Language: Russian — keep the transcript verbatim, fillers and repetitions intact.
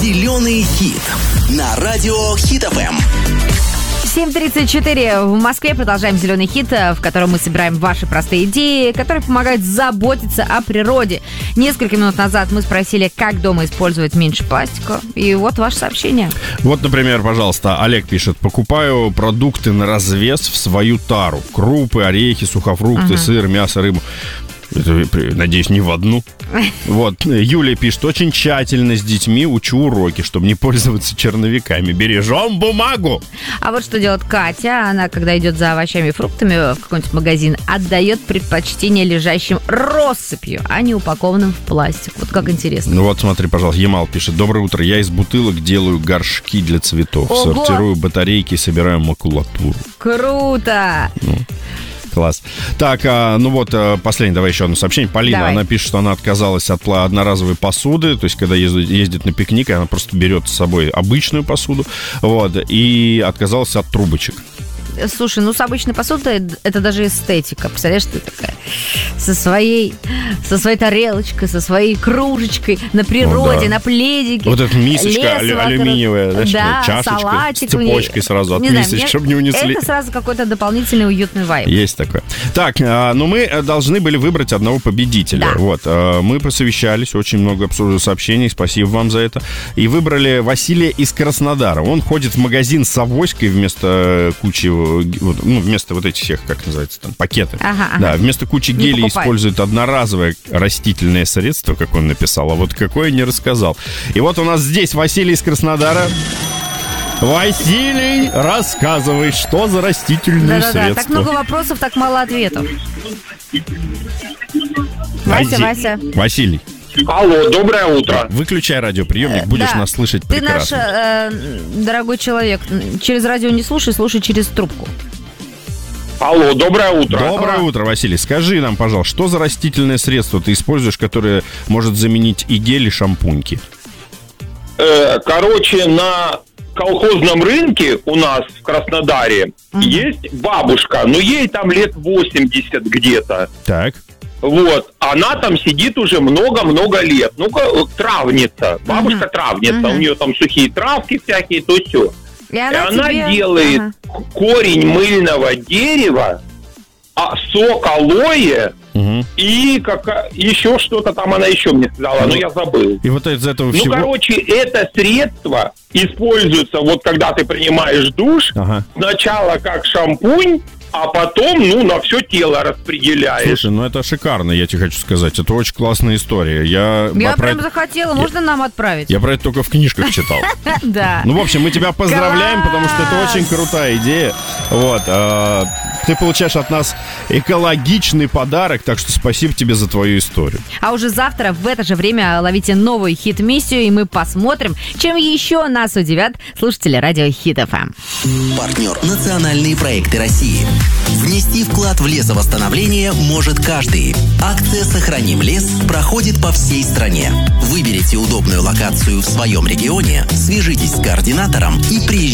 «Зеленый хит» на радио Хит эф эм. семь тридцать четыре в Москве. Продолжаем «Зеленый хит», в котором мы собираем ваши простые идеи, которые помогают заботиться о природе. Несколько минут назад мы спросили, как дома использовать меньше пластика. И вот ваше сообщение. Вот, например, пожалуйста, Олег пишет: покупаю продукты на развес в свою тару. Крупы, орехи, сухофрукты, uh-huh. сыр, мясо, рыбу. Это, надеюсь, не в одну. Вот, Юлия пишет: очень тщательно с детьми учу уроки, чтобы не пользоваться черновиками. Бережем бумагу. А вот что делает Катя. Она, когда идет за овощами и фруктами в какой-нибудь магазин, отдает предпочтение лежащим россыпью, а не упакованным в пластик. Вот как интересно. Ну вот, смотри, пожалуйста, Ямал пишет: доброе утро. Я из бутылок делаю горшки для цветов. Ого! Сортирую батарейки, собираю макулатуру. Круто! Ну. Класс. Так, ну вот, последнее, давай еще одно сообщение. Полина, давай. Она пишет, что она отказалась от одноразовой посуды. То есть, когда ездит, ездит на пикник, она просто берет с собой обычную посуду. Вот, и отказалась от трубочек. Слушай, ну с обычной посудой это даже эстетика. Представляешь, ты такая со своей, со своей тарелочкой, со своей кружечкой на природе, ну, да. на пледике. Вот эта мисочка алю- алюминиевая, знаешь, да, чашечка салатик, с цепочкой сразу от не мисочки, знаю, чтобы не унесли. Это сразу какой-то дополнительный уютный вайб. Есть такое. Так, ну мы должны были выбрать одного победителя. Да. Вот, мы посовещались, очень много сообщений, спасибо вам за это. И выбрали Василия из Краснодара. Он ходит в магазин с авоськой вместо кучи, ну, вместо вот этих всех, как называется, там, пакеты. Ага, ага. Да, вместо кучи гелей использует одноразовое растительное средство, как он написал, а вот какое не рассказал. И вот у нас здесь Василий из Краснодара. Василий, рассказывай, что за растительное Да-да-да, средство? Так много вопросов, так мало ответов. Вася, Вася. Василий. Алло, доброе утро. Выключай радиоприемник, будешь да. нас слышать прекрасно. Ты наш э, дорогой человек. Через радио не слушай, слушай через трубку. Алло, доброе утро. Доброе О. утро, Василий. Скажи нам, пожалуйста, что за растительное средство ты используешь, которое может заменить и гель, и шампуньки? Э, короче, на колхозном рынке у нас в Краснодаре mm-hmm. есть бабушка, но ей там лет восемьдесят где-то. Так. Вот, она там сидит уже много-много лет. Ну-ка, травница, бабушка uh-huh. травница, uh-huh. у нее там сухие травки всякие, то все. И она, И она тебе... делает uh-huh. корень мыльного дерева, а сок алоэ uh-huh. и как... еще что-то там она еще мне сказала, uh-huh. но я забыл. И вот из этого всего... Ну, короче, это средство используется, вот когда ты принимаешь душ, uh-huh. сначала как шампунь, а потом, ну, на все тело распределяешь. Слушай, ну это шикарно, я тебе хочу сказать. Это очень классная история. Я, я прям это... захотела, можно я... нам отправить? Я про это только в книжках читал. Да. Ну, в общем, мы тебя поздравляем, потому что это очень крутая идея. Вот. Ты получаешь от нас экологичный подарок, так что спасибо тебе за твою историю. А уже завтра в это же время ловите новую хит-миссию, и мы посмотрим, чем еще нас удивят слушатели радио Хит эф эм. Партнер национальные проекты России. Внести вклад в лесовосстановление может каждый. Акция «Сохраним лес» проходит по всей стране. Выберите удобную локацию в своем регионе, свяжитесь с координатором и приезжайте.